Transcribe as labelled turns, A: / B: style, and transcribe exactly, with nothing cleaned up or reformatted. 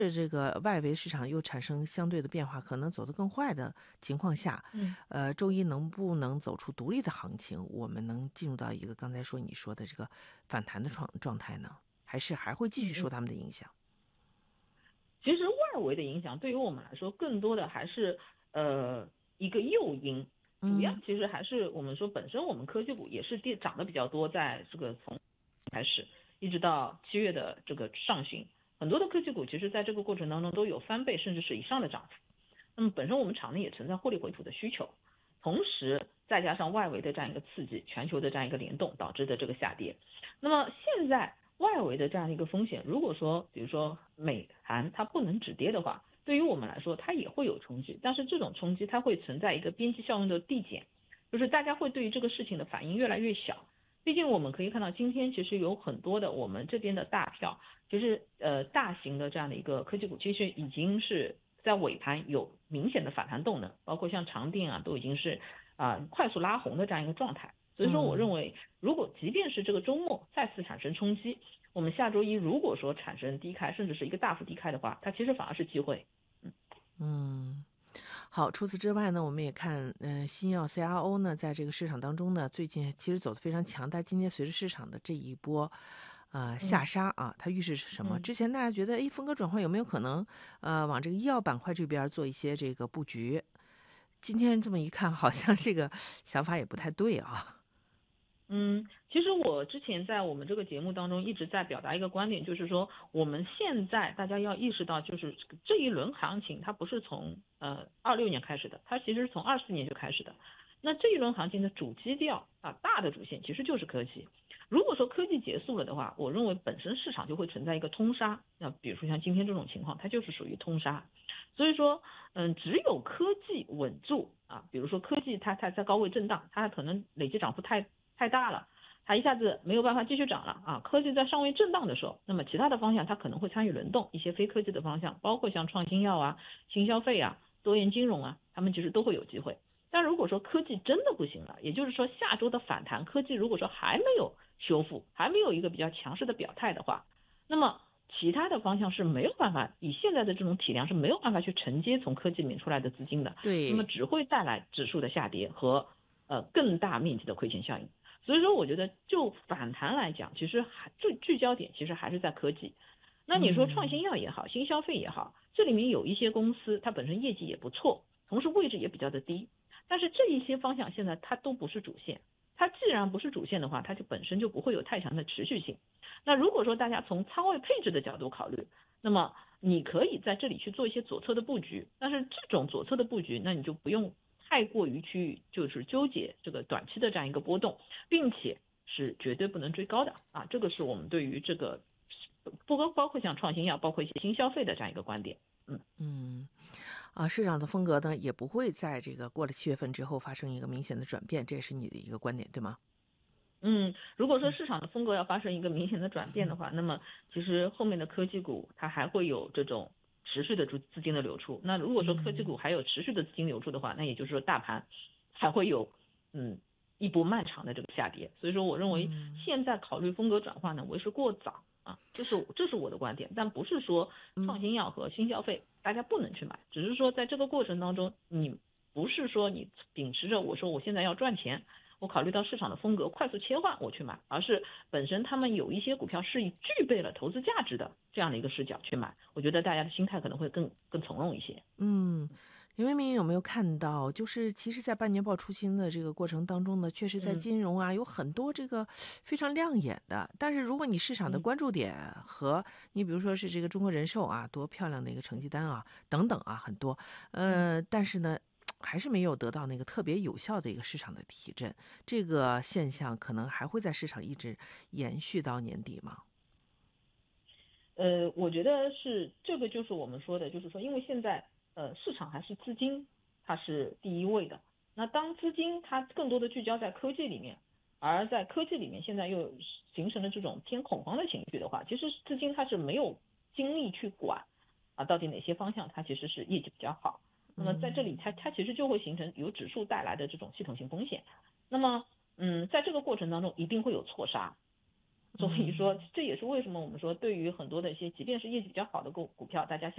A: 这个外围市场又产生相对的变化，可能走得更坏的情况下，
B: 嗯
A: 呃，周一能不能走出独立的行情，我们能进入到一个刚才说你说的这个反弹的状状态呢？还是还会继续
B: 嗯嗯。
A: 受他们的影响？
B: 其实外围的影响对于我们来说，更多的还是呃一个诱因，主要
A: 嗯
B: 其实还是我们说本身我们科技股也是跌涨得比较多，在这个从开始一直到七月的这个上旬，很多的科技股其实在这个过程当中都有翻倍甚至是以上的涨幅。那么本身我们场内也存在获利回吐的需求，同时再加上外围的这样一个刺激，全球的这样一个联动导致的这个下跌。那么现在外围的这样一个风险，如果说比如说美韩它不能止跌的话，对于我们来说它也会有冲击，但是这种冲击它会存在一个边际效应的递减，就是大家会对于这个事情的反应越来越小。毕竟我们可以看到今天其实有很多的我们这边的大票，其实呃大型的这样的一个科技股其实已经是在尾盘有明显的反弹动能，包括像长电啊都已经是啊、呃快速拉红的这样一个状态。所以说我认
A: 嗯
B: 为如果即便是这个周末再次产生冲击，我们下周一如果说产生低开甚至是一个大幅低开的话，它其实反而是机会。嗯
A: 嗯。好，除此之外呢，我们也看，呃，新药 C R O 呢，在这个市场当中呢，最近其实走得非常强，但今天随着市场的这一波，呃，下
B: 嗯
A: 杀啊，它预示是什么？
B: 嗯。
A: 之前大家觉得，哎，风格转换有没有可能，呃，往这个医药板块这边做一些这个布局？今天这么一看，好像这个想法也不太对啊。
B: 嗯，其实我之前在我们这个节目当中一直在表达一个观点，就是说我们现在大家要意识到，就是这一轮行情它不是从呃二六年开始的，它其实是从二四年就开始的。那这一轮行情的主基调啊，大的主线其实就是科技。如果说科技结束了的话，我认为本身市场就会存在一个通杀。那比如说像今天这种情况，它就是属于通杀。所以说，嗯，只有科技稳住啊，比如说科技它它在高位震荡，它可能累计涨幅太太大了，它一下子没有办法继续涨了啊。科技在上位震荡的时候，那么其他的方向它可能会参与轮动，一些非科技的方向，包括像创新药啊、新消费啊、多元金融啊，他们其实都会有机会。但如果说科技真的不行了，也就是说下周的反弹，科技如果说还没有修复，还没有一个比较强势的表态的话，那么其他的方向是没有办法，以现在的这种体量是没有办法去承接从科技里面出来的资金的，那么
A: 对，
B: 只会带来指数的下跌和呃更大面积的亏钱效应。所以说，我觉得就反弹来讲，其实还最聚焦点其实还是在科技。那你说创新
A: 嗯
B: 药也好，新消费也好，这里面有一些公司它本身业绩也不错，同时位置也比较的低，但是这一些方向现在它都不是主线。它既然不是主线的话，它就本身就不会有太强的持续性。那如果说大家从仓位配置的角度考虑，那么你可以在这里去做一些左侧的布局，但是这种左侧的布局，那你就不用太过于去就是纠结这个短期的这样一个波动，并且是绝对不能追高的啊，这个是我们对于这个不包包括像创新药，包括一些新消费的这样一个观点。嗯
A: 嗯。啊，市场的风格呢，也不会在这个过了七月份之后发生一个明显的转变，这也是你的一个观点，对吗？
B: 嗯，如果说市场的风格要发生一个明显的转变的话，那么其实后面的科技股它还会有这种持续的资资金的流出。那如果说科技股还有持续的资金流出的话，那也就是说大盘还会有嗯一波漫长的这个下跌。所以说，我认为现在考虑风格转换呢，为时过早啊，这是这是我的观点，但不是说创新药和新消费大家不能去买，只是说在这个过程当中，你不是说你秉持着我说我现在要赚钱。我考虑到市场的风格快速切换，我去买，而是本身他们有一些股票是以具备了投资价值的这样的一个视角去买，我觉得大家的心态可能会更更从容一些。
A: 嗯，林为民有没有看到，就是其实，在半年报出清的这个过程当中呢，确实在
B: 嗯
A: 金融啊有很多这个非常亮眼的，但是如果你市场的
B: 嗯
A: 关注点和你比如说是这个中国人寿啊，多漂亮的一个成绩单啊，等等啊，很多，
B: 嗯。
A: 呃，但是呢。还是没有得到那个特别有效的一个市场的提振，这个现象可能还会在市场一直延续到年底吗？
B: 呃，我觉得是这个，就是我们说的，就是说，因为现在呃市场还是资金它是第一位的，那当资金它更多的聚焦在科技里面，而在科技里面现在又形成了这种偏恐慌的情绪的话，其实资金它是没有精力去管啊到底哪些方向它其实是业绩比较好，那么在这里它它其实就会形成由指数带来的这种系统性风险，那么嗯在这个过程当中一定会有错杀。 所以说这也是为什么我们说对于很多的一些即便是业绩比较好的股股票，大家现